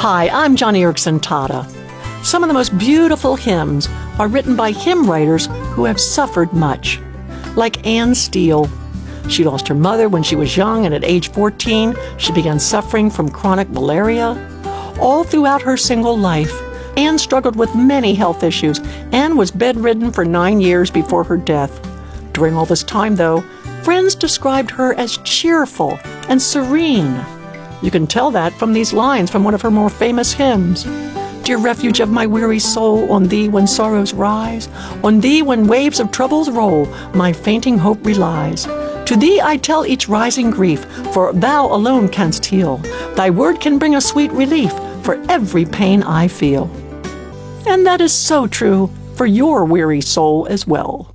Hi, I'm Joni Eareckson Tada. Some of the most beautiful hymns are written by hymn writers who have suffered much. Like Anne Steele. She lost her mother when she was young, and at age 14, she began suffering from chronic malaria. All throughout her single life, Anne struggled with many health issues and was bedridden for 9 years before her death. During all this time, though, friends described her as cheerful and serene. You can tell that from these lines from one of her more famous hymns. Dear refuge of my weary soul, on thee when sorrows rise, on thee when waves of troubles roll, my fainting hope relies. To thee I tell each rising grief, for thou alone canst heal. Thy word can bring a sweet relief for every pain I feel. And that is so true for your weary soul as well.